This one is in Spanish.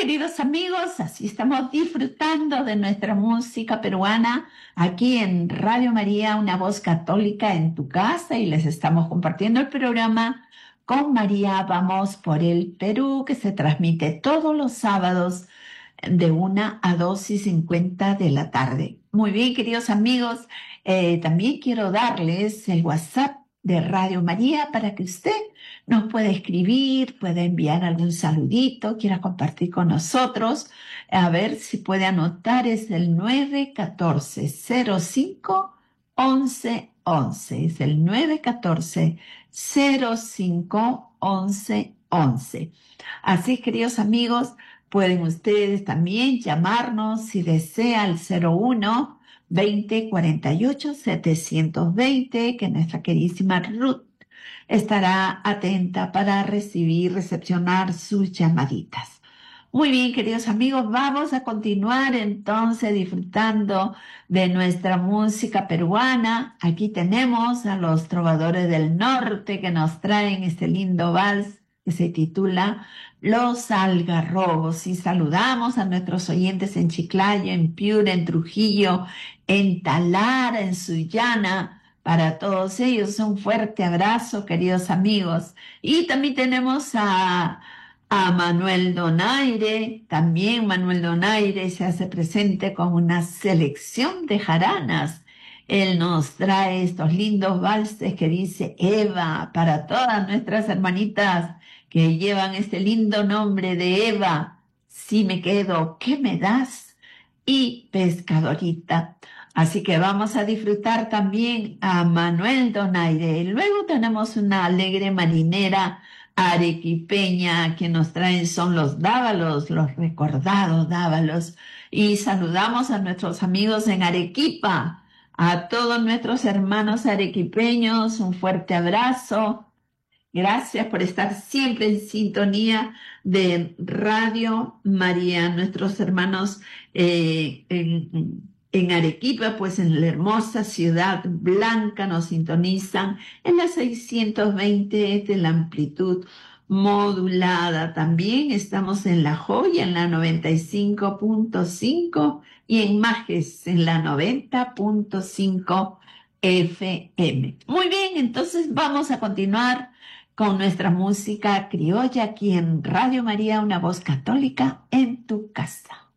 queridos amigos, así estamos disfrutando de nuestra música peruana aquí en Radio María, una voz católica en tu casa, y les estamos compartiendo el programa con María Vamos por el Perú, que se transmite todos los sábados de 1 a 2:50 de la tarde. Muy bien, queridos amigos, también quiero darles el WhatsApp de Radio María para que usted nos pueda escribir, pueda enviar algún saludito, quiera compartir con nosotros. A ver si puede anotar, es el 914-05-1111. Es el 914-05-1111. Así, queridos amigos, pueden ustedes también llamarnos si desea al 01 20 48 720, que nuestra queridísima Ruth estará atenta para recibir, recepcionar sus llamaditas. Muy bien, queridos amigos, vamos a continuar entonces disfrutando de nuestra música peruana. Aquí tenemos a los trovadores del norte que nos traen este lindo vals que se titula Los Algarrobos, y saludamos a nuestros oyentes en Chiclayo, en Piura, en Trujillo, en Talara, en Sullana. Para todos ellos un fuerte abrazo, queridos amigos. Y también tenemos a Manuel Donaire. También Manuel Donaire se hace presente con una selección de jaranas. Él nos trae estos lindos valses que dice Eva, para todas nuestras hermanitas que llevan este lindo nombre de Eva. Si me quedo, ¿qué me das? Y Pescadorita. Así que vamos a disfrutar también a Manuel Donaire. Luego tenemos una alegre marinera arequipeña que nos traen son los dávalos, los recordados dávalos. Y saludamos a nuestros amigos en Arequipa, a todos nuestros hermanos arequipeños, un fuerte abrazo. Gracias por estar siempre en sintonía de Radio María. Nuestros hermanos en Arequipa, pues en la hermosa ciudad blanca, nos sintonizan en la 620 de la amplitud modulada. También estamos en La Joya, en la 95.5, y en Majes, en la 90.5 FM. Muy bien, entonces vamos a continuar con nuestra música criolla aquí en Radio María, una voz católica en tu casa.